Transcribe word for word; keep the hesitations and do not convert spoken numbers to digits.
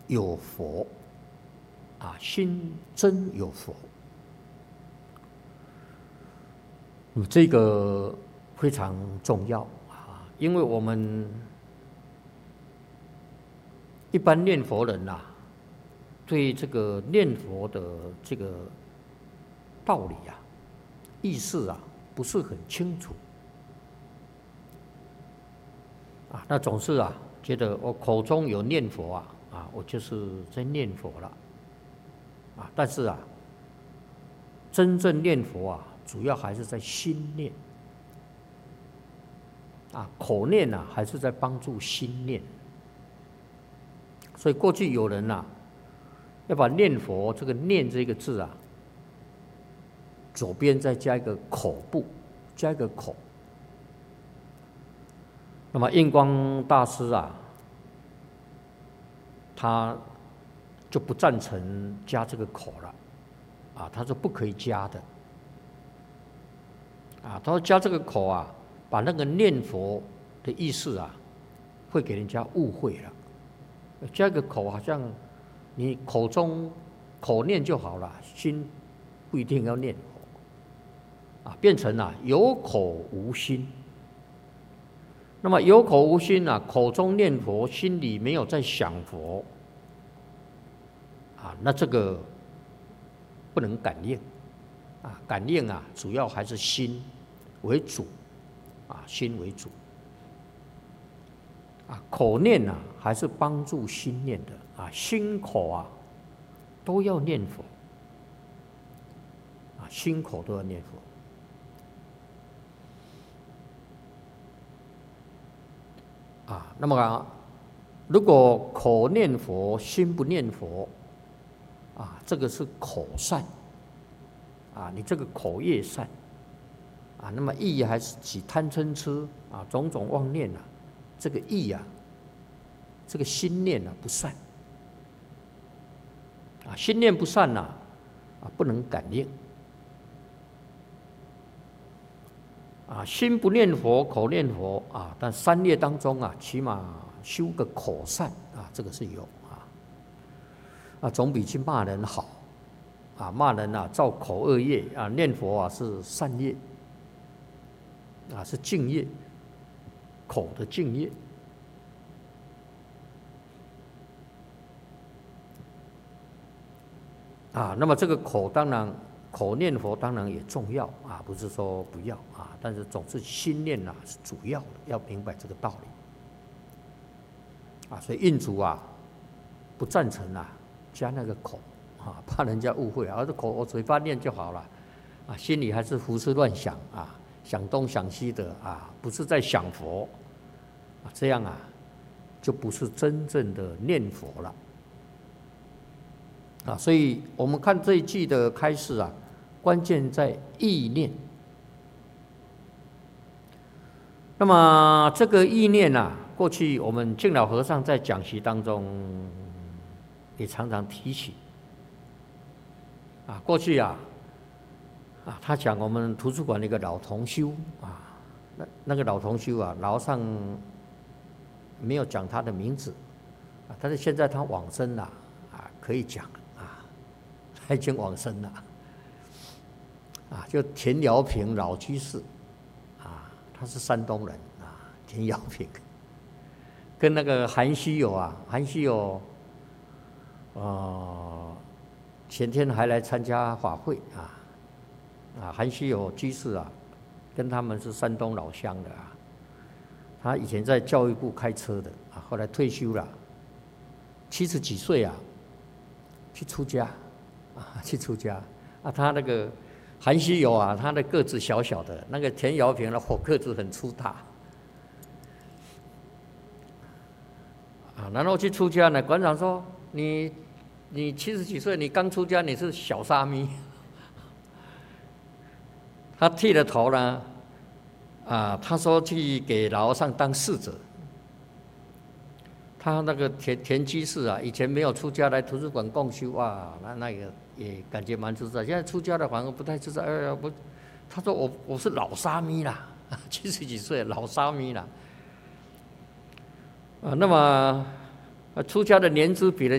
有佛，啊，心真有佛。那么这个非常重要啊，因为我们一般念佛人呐、啊，对这个念佛的这个道理啊、意思啊，不是很清楚啊，那总是啊，觉得我口中有念佛啊，啊，我就是在念佛了啊，但是啊，真正念佛啊，主要还是在心念啊，口念啊，还是在帮助心念。所以过去有人呐、啊，要把念佛这个念这个字啊，左边再加一个口部，加一个口。那么印光大师啊，他就不赞成加这个口了，啊，他说不可以加的，啊，他说加这个口啊，把那个念佛的意思啊，会给人家误会了。加一个口好像你口中口念就好了，心不一定要念佛，啊，变成啊有口无心。那么有口无心啊，口中念佛，心里没有在想佛，啊，那这个不能感应，啊，感应啊，主要还是心为主，啊，心为主，啊，口念啊，还是帮助心念的，啊，心口啊，都要念佛，啊，心口都要念佛。啊，那么、啊、如果口念佛，心不念佛，啊，这个是口善，啊，你这个口业善，啊，那么意还是起贪嗔痴啊，种种妄念啊，这个意啊，这个心念啊不善，啊，心念不善呐、啊，啊，不能感应。啊，心不念佛，口念佛啊，但三业当中啊，起码修个口善啊，这个是有啊，啊，总比去骂人好啊，骂人啊，造口恶业啊，念佛啊是善业啊，是净业，口的净业啊，那么这个口当然。口念佛当然也重要啊，不是说不要啊，但是总是心念啊是主要的，要明白这个道理啊。所以印祖啊不赞成啊加那个口啊，怕人家误会啊，这口我嘴巴念就好了啊，心里还是胡思乱想啊，想东想西的啊，不是在想佛啊，这样啊就不是真正的念佛了。啊，所以我们看这一季的开示啊，关键在意念。那么这个意念啊，过去我们净老和尚在讲习当中也常常提起。啊，过去啊，啊，他讲我们图书馆的一个老同修啊，那那个老同修啊，老和尚没有讲他的名字啊，但是现在他往生了啊，可以讲。他已经往生了，啊，就田尧平老居士，啊，他是山东人啊，田尧平，跟那个韩熙友啊，韩熙友，呃，前天还来参加法会啊，啊，韩熙友居士啊，跟他们是山东老乡的啊，他以前在教育部开车的啊，后来退休了，七十几岁啊，去出家。啊，去出家啊！他那个韩熙友啊，他的个子小小的，那个田尧平的火个子很粗大啊。然后去出家呢，馆长说：“你你七十几岁，你刚出家，你是小沙弥。”他剃了头呢，啊，他说去给老和尚当侍者。他那个田田居士啊，以前没有出家来图书馆共修啊，那那个也感觉蛮自在。现在出家的反而不太自在。哎呀，不，他说我我是老沙弥啦，七十几岁老沙弥啦。啊，那么出家的年资比人